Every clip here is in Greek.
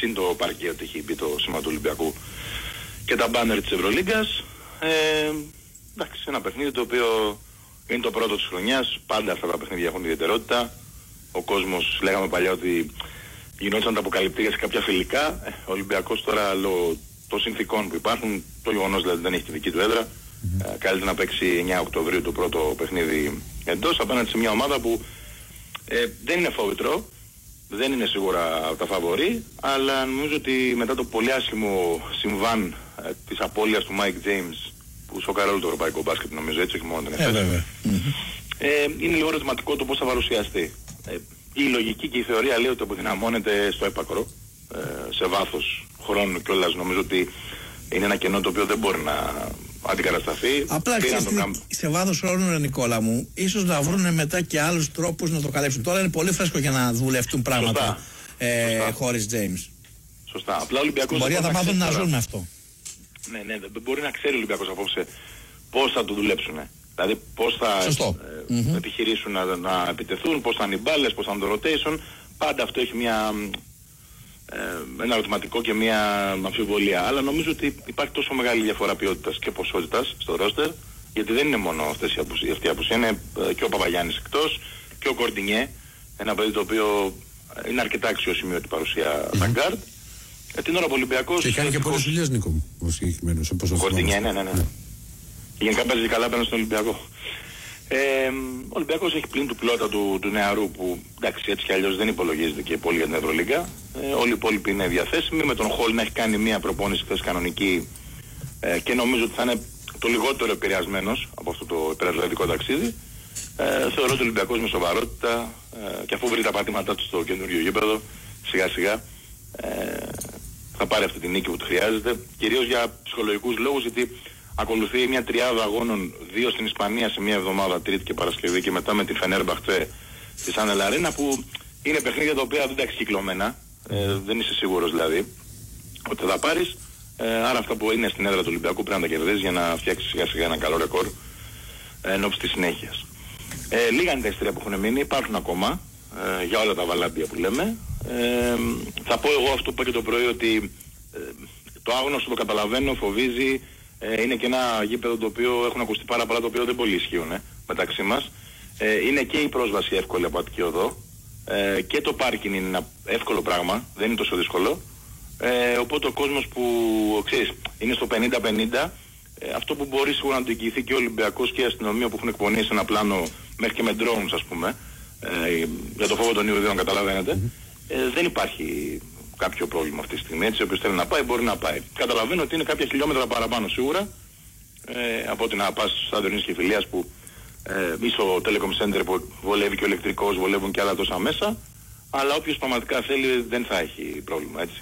συν το παρκέ ότι έχει μπει το σήμα του Ολυμπιακού και τα μπάνερ της Ευρωλίγκας. Εντάξει, ένα παιχνίδι το οποίο είναι το πρώτο της χρονιάς. Πάντα αυτά τα παιχνίδια έχουν ιδιαιτερότητα. Ο κόσμος, λέγαμε παλιά ότι γινόταν τα αποκαλυπτήρια σε κάποια φιλικά. Ο Ολυμπιακός τώρα λόγω των συνθήκων που υπάρχουν, το γεγονός δηλαδή δεν έχει τη δική του έδρα, καλείται να παίξει 9 Οκτωβρίου το πρώτο παιχνίδι εντός απέναντι σε μια ομάδα που δεν είναι φόβητρο, δεν είναι σίγουρα τα φαβορί, αλλά νομίζω ότι μετά το πολύ άσχημο συμβάν της απώλειας του Mike James που σοκάρει όλο το ευρωπαϊκό μπάσκετ, νομίζω έτσι, όχι μόνο τον εφές, είναι λίγο ερωτηματικό το πώς θα παρουσιαστεί. Η λογική και η θεωρία λέει ότι αποδυναμώνεται στο έπακρο, σε βάθος χρόνου κιόλας. Νομίζω ότι είναι ένα κενό το οποίο δεν μπορεί να αντικατασταθεί. Απλά σε βάθος χρόνου, ρε Νικόλα μου, ίσως να βρουν μετά και άλλους τρόπους να το καλύψουν. Τώρα είναι πολύ φρέσκο για να δουλευτούν πράγματα χωρίς James. Σωστά. Απλά ο Ολυμπιακός μπορεί να τα μάθουν να ζουν με αυτό. Ναι, δεν μπορεί να ξέρει ο Ολυμπιακός απόψε πώς θα το δουλέψουν. Δηλαδή πώς θα επιχειρήσουν να επιτεθούν, πώς θα είναι οι μπάλες, πώς θα είναι το rotation. Πάντα αυτό έχει ένα ερωτηματικό και μια αμφιβολία. Αλλά νομίζω ότι υπάρχει τόσο μεγάλη διαφορά ποιότητας και ποσότητας στο roster, γιατί δεν είναι μόνο αυτή η απουσία. Είναι και ο Παπαγιάννης εκτός και ο Κορντινιέ, ένα παιδί το οποίο είναι αρκετά αξιοσημείωτη παρουσία στα γκάρντ. Την ώρα που ο Ολυμπιακός... Και κάνει και πολλές δουλειές, Νίκο μου, ο συγκεκριμένος. Ο Κορντινιέ, ναι. Και γενικά παίζει καλά απέναντι στον Ολυμπιακό. Ο Ολυμπιακός έχει πλην του πιλότα του νεαρού που εντάξει έτσι κι αλλιώς δεν υπολογίζεται και πολύ για την Ευρωλίγκα. Όλοι οι υπόλοιποι είναι διαθέσιμοι, με τον Χολ να έχει κάνει μια προπόνηση χθες κανονική και νομίζω ότι θα είναι το λιγότερο επηρεασμένος από αυτό το υπερατλαντικό ταξίδι. Θεωρώ ότι ο Ολυμπιακός με σοβαρότητα και αφού βρει τα πατήματά του στο καινούριο γήπεδο σιγά σιγά θα πάρει αυτή τη νίκη που του χρειάζεται, κυρίως για ψυχολογικούς λόγους, γιατί ακολουθεί μια τριάδα αγώνων, 2 στην Ισπανία σε μια εβδομάδα, Τρίτη και Παρασκευή, και μετά με την Φενέρμπαχτσε τη Σαν Λαρίνα, που είναι παιχνίδια τα οποία δεν τα έχεις κυκλωμένα, δεν είσαι σίγουρος δηλαδή ότι θα πάρεις. Άρα αυτά που είναι στην έδρα του Ολυμπιακού πρέπει να τα κερδίσεις για να φτιάξεις σιγά σιγά ένα καλό ρεκόρ εν ώψη της συνέχειας. Λίγα είναι τα ειστήρια που έχουν μείνει, υπάρχουν ακόμα για όλα τα βαλάντια που λέμε. Θα πω εγώ αυτό που είπα και το πρωί, ότι το άγνωστο το καταλαβαίνω, φοβίζει. Είναι και ένα γήπεδο το οποίο έχουν ακουστεί πάρα πολλά, το οποίο δεν πολύ ισχύουν μεταξύ μας. Είναι και η πρόσβαση εύκολη από Αττική Οδό και το πάρκινγκ είναι ένα εύκολο πράγμα, δεν είναι τόσο δύσκολο. Οπότε ο κόσμος που ξέρεις είναι στο 50-50, αυτό που μπορεί σίγουρα να το εγγυηθεί και ο Ολυμπιακός και η αστυνομία που έχουν εκπονήσει ένα πλάνο μέχρι και με drones, ας πούμε, για το φόβο των Ιουδαίων, καταλαβαίνετε, δεν υπάρχει κάποιο πρόβλημα αυτή τη στιγμή. Έτσι, όποιος θέλει να πάει μπορεί να πάει. Καταλαβαίνω ότι είναι κάποια χιλιόμετρα παραπάνω σίγουρα από ότι να πας στα Αντωνής και Φιλίας που ή στο Telecom Center που βολεύει και ο ηλεκτρικός, βολεύουν και άλλα τόσα μέσα, αλλά όποιος πραγματικά θέλει δεν θα έχει πρόβλημα, έτσι.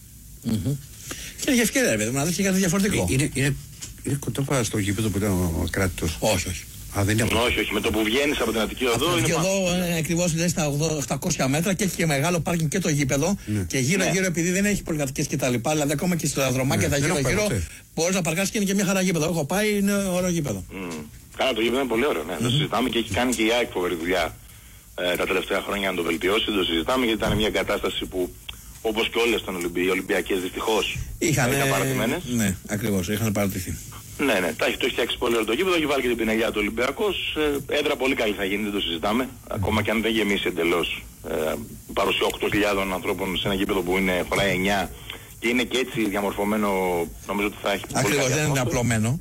Και για ευκαιρία, βέβαια, να δεις και κάτι διαφορετικό. Είναι κοντά στο γήπεδο που ήταν ο Κράτητος. Όχι. Όχι, με το που βγαίνεις από την Αττική Οδό. Είναι ακριβώς δηλαδή στα 800 μέτρα και έχει και μεγάλο πάρκινγκ και το γήπεδο. Και γύρω-γύρω, επειδή δεν έχει πολυκατοικίες και τα λοιπά, δηλαδή ακόμα και στα δρομάκια τα γύρω-γύρω μπορείς να παρκάσεις και είναι και μια χαρά γήπεδο. Έχω πάει, είναι ωραίο γήπεδο. Καλά, το γήπεδο είναι πολύ ωραίο, ναι. Το συζητάμε και έχει κάνει και η ΑΕΚ φοβερή δουλειά τα τελευταία χρόνια να το βελτιώσει. Το συζητάμε γιατί ήταν μια κατάσταση που, όπως και όλες οι Ολυμπιακές δυστυχώς είχαν παρατημένες. Ναι, ακριβώς, είχαν παρατηθεί. Ναι, το έχει φτιάξει πολύ ωραίο το γήπεδο, έχει βάλει και την πινελιά του Ολυμπιακός. Έδρα πολύ καλή θα γίνει, δεν το συζητάμε. Ακόμα και αν δεν γεμίσει εντελώς. Παρουσία 8.000 ανθρώπων σε ένα γήπεδο που χωράει 9 και είναι και έτσι διαμορφωμένο, νομίζω ότι θα έχει πολύ καλή. Ακριβώς, δεν είναι απλωμένο.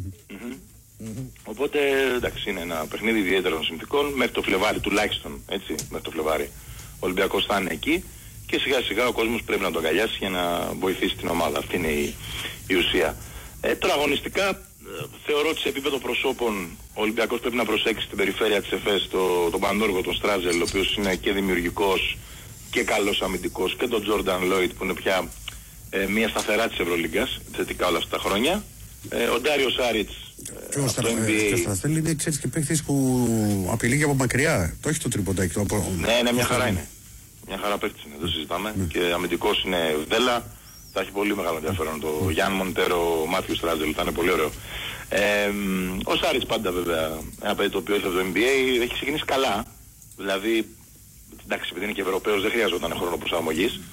Οπότε εντάξει, είναι ένα παιχνίδι ιδιαίτερων συνθηκών. Μέχρι το Φλεβάρι τουλάχιστον, έτσι, μέχρι το Φλεβάρι ο Ολυμπιακός θα είναι εκεί και σιγά σιγά ο κόσμος πρέπει να το αγκαλιάσει για να βοηθήσει την ομάδα. Αυτή είναι η ουσία. Τώρα αγωνιστικά θεωρώ ότι σε επίπεδο προσώπων ο Ολυμπιακός πρέπει να προσέξει την περιφέρεια της ΕΦΕΣ, τον Πανόργο, τον Στράζελ, ο οποίος είναι και δημιουργικός και καλός αμυντικός, και τον Τζόρνταν Λόιτ που είναι πια μια σταθερά της Ευρωλίγκας, θετικά όλα αυτά τα χρόνια. Ο Ντάριο Σάριτς και ο Στραστέλ είναι, ξέρεις, και παίκτης που απειλεί και από μακριά. Το έχει το τριποντάκι. Ναι, μια χαρά είναι. Μια χαρά παίκτης είναι, δεν συζητάμε. Και αμυντικός είναι Βδέλα. Θα έχει πολύ μεγάλο ενδιαφέρον το Γιάνν Μοντέρο, ο Μάθιου Στράζελ, θα είναι πολύ ωραίο. Ο Σάριτς πάντα βέβαια, ένα παιδί το οποίο ήρθε από το NBA, έχει ξεκινήσει καλά. Δηλαδή, εντάξει, επειδή είναι και Ευρωπαίος δεν χρειαζόταν χρόνο προσαρμογής.